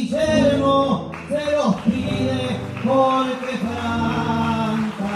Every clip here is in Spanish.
Guillermo se los pide Jorge Franca.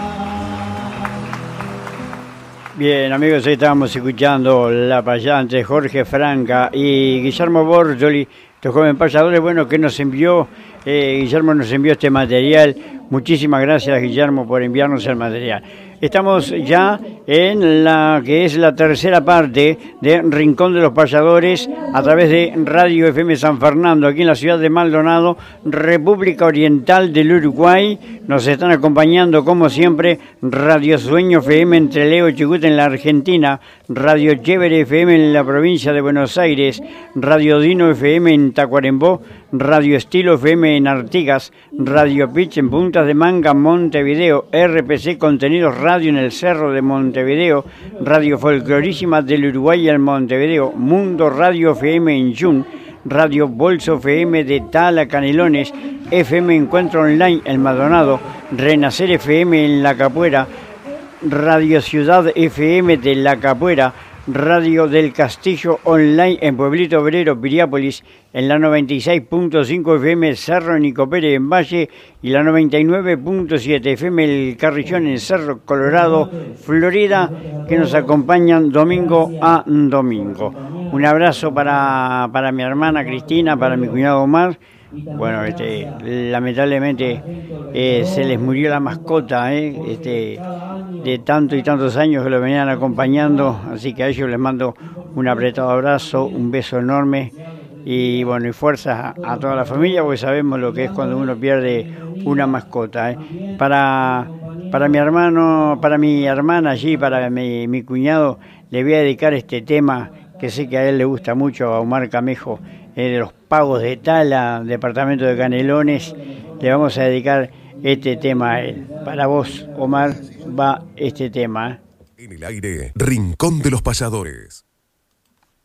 Bien, amigos, ahí estábamos escuchando la payante de Jorge Franca y Guillermo Borgioli, estos jóvenes payadores, bueno, que nos envió, Guillermo nos envió este material. Muchísimas gracias, Guillermo, por enviarnos el material. Estamos ya en la que es la tercera parte de Rincón de los Payadores a través de Radio FM San Fernando, aquí en la ciudad de Maldonado, República Oriental del Uruguay. Nos están acompañando, como siempre, Radio Sueño FM en Trelew, Chubut, en la Argentina, Radio Chévere FM en la provincia de Buenos Aires, Radio Dino FM en Tacuarembó, Radio Estilo FM en Artigas, Radio Pitch en Puntas de Manga, Montevideo, RPC Contenidos Radio en el Cerro de Montevideo, Radio Folclorísima del Uruguay en Montevideo, Mundo Radio FM en Jun, Radio Bolso FM de Tala, Canelones, FM Encuentro Online en Maldonado, Renacer FM en La Capuera, Radio Ciudad FM de La Capuera, Radio del Castillo Online en Pueblito Obrero, Piriápolis, en la 96.5 FM Cerro Nicopere en Valle y la 99.7 FM El Carrillón en Cerro Colorado, Florida, que nos acompañan domingo a domingo. Un abrazo para mi hermana Cristina, para mi cuñado Omar. Bueno, lamentablemente se les murió la mascota, de tantos y tantos años que lo venían acompañando, así que a ellos les mando un apretado abrazo, un beso enorme y bueno, y fuerzas a toda la familia, porque sabemos lo que es cuando uno pierde una mascota. Para mi hermano, para mi hermana allí, para mi cuñado, le voy a dedicar este tema que sé que a él le gusta mucho, a Omar Camejo, de los Pagos de Tala, departamento de Canelones. Le vamos a dedicar este tema a él. Para vos, Omar, va este tema. En el aire, Rincón de los Payadores.